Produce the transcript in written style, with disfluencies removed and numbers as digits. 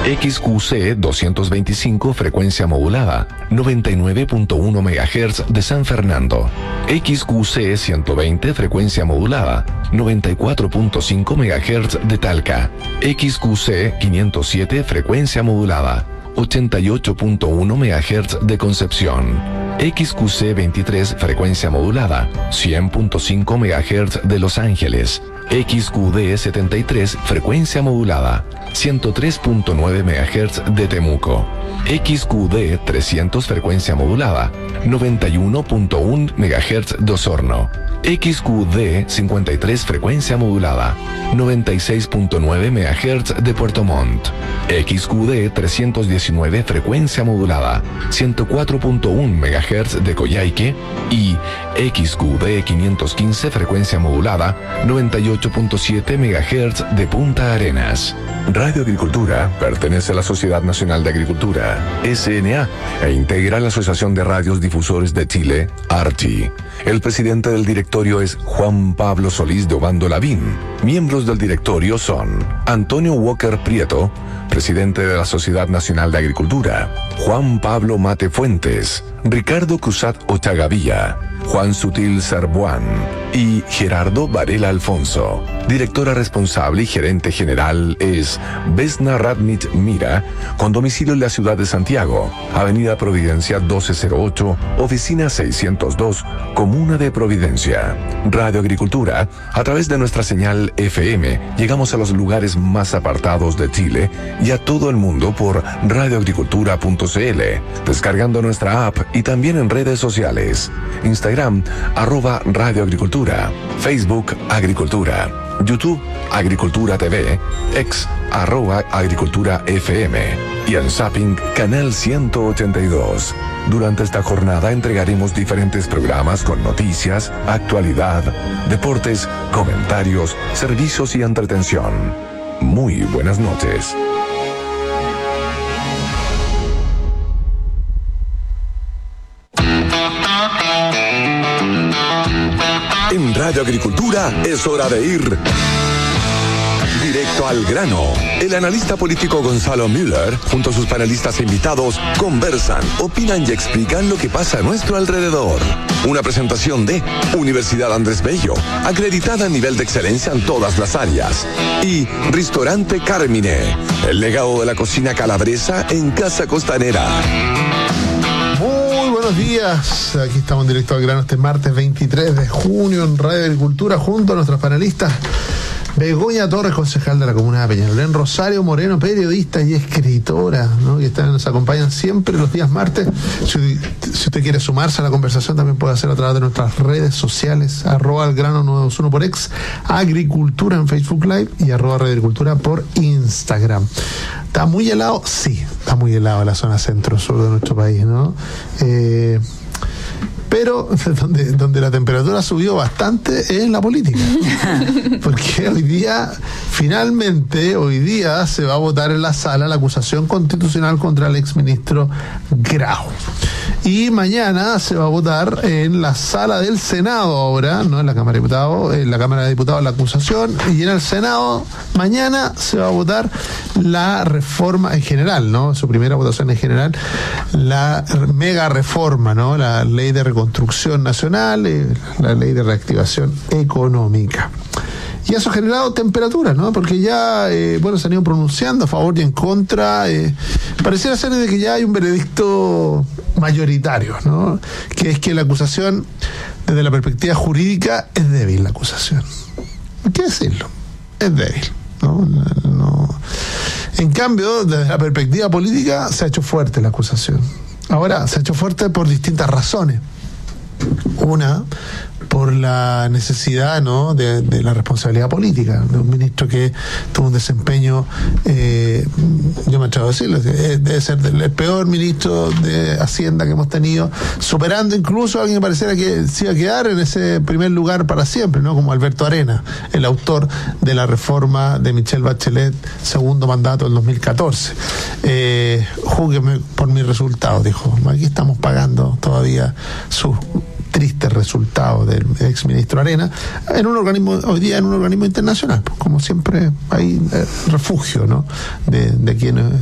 XQC 225 frecuencia modulada, 99.1 MHz de San Fernando. XQC 120 frecuencia modulada, 94.5 MHz de Talca. XQC 507 frecuencia modulada, 88.1 MHz de Concepción. XQC 23 frecuencia modulada, 100.5 MHz de Los Ángeles. XQD 73 frecuencia modulada, 103.9 MHz de Temuco. XQD 300 frecuencia modulada, 91.1 MHz de Osorno. XQD 53 frecuencia modulada, 96.9 MHz de Puerto Montt. XQD 319 frecuencia modulada, 104.1 MHz de Coyhaique. Y XQD 515 frecuencia modulada, 98.7 MHz de Punta Arenas. Radio Agricultura pertenece a la Sociedad Nacional de Agricultura, SNA, e integra la Asociación de Radios Difusores de Chile, ARTI. El presidente del directorio es Juan Pablo Solís de Obando Lavín. Miembros del directorio son Antonio Walker Prieto, presidente de la Sociedad Nacional de Agricultura; Juan Pablo Mate Fuentes; Ricardo Cruzat Ochagavía; Juan Sutil Sarbuán y Gerardo Varela Alfonso. Directora responsable y gerente general es Vesna Radnich Mira, con domicilio en la ciudad de Santiago, Avenida Providencia 1208, Oficina 602, Comuna de Providencia. Radio Agricultura, a través de nuestra señal FM, llegamos a los lugares más apartados de Chile y a todo el mundo por radioagricultura.cl, descargando nuestra app y también en redes sociales. Instagram, @radioagricultura, Facebook Agricultura, YouTube Agricultura TV, X @Agricultura FM y en Zapping Canal 182. Durante esta jornada entregaremos diferentes programas con noticias, actualidad, deportes, comentarios, servicios y entretención. Muy buenas noches. En Radio Agricultura es hora de ir directo al grano. El analista político Gonzalo Müller, junto a sus panelistas e invitados, conversan, opinan y explican lo que pasa a nuestro alrededor. Una presentación de Universidad Andrés Bello, acreditada a nivel de excelencia en todas las áreas. Y Ristorante Carmine, el legado de la cocina calabresa en Casa Costanera. Buenos días, aquí estamos en directo al grano este martes 23 de junio en Radio Agricultura junto a nuestros panelistas Begoña Torres, concejal de la comuna de Peñalolén, Rosario Moreno, periodista y escritora, ¿no? Que nos acompañan siempre los días martes. Si usted quiere sumarse a la conversación, también puede hacerlo a través de nuestras redes sociales, @algrano921 por X, Agricultura en Facebook Live y @Radio Agricultura por Instagram. ¿Está muy helado? Sí, está muy helado la zona centro-sur de nuestro país, ¿no? Pero donde la temperatura subió bastante es en la política. Porque hoy día se va a votar en la sala la acusación constitucional contra el exministro Grau. Y mañana se va a votar en la sala del Senado ahora, no en la Cámara de Diputados, en la Cámara de Diputados la acusación, y en el Senado mañana se va a votar la reforma en general, ¿no? Su primera votación en general, la mega reforma, ¿no? La ley de reconstrucción nacional, la ley de reactivación económica. Y eso ha generado temperaturas, ¿no? Porque ya, se han ido pronunciando a favor y en contra. Pareciera ser de que ya hay un veredicto mayoritario, ¿no? Que es que la acusación, desde la perspectiva jurídica, es débil la acusación. Hay que decirlo, es débil, ¿no? En cambio, desde la perspectiva política, se ha hecho fuerte la acusación. Ahora, se ha hecho fuerte por distintas razones. Una, por la necesidad, ¿no?, de la responsabilidad política de un ministro que tuvo un desempeño, yo me atrevo a decirlo, debe ser el peor ministro de Hacienda que hemos tenido, superando incluso a alguien que pareciera que se iba a quedar en ese primer lugar para siempre, ¿no?, como Alberto Arena, el autor de la reforma de Michelle Bachelet, segundo mandato del 2014. Júgueme por mis resultados, dijo. Aquí estamos pagando todavía sus tristes resultados del exministro Arena en un organismo, hoy día en un organismo internacional, pues, como siempre hay refugio, ¿no?, de quienes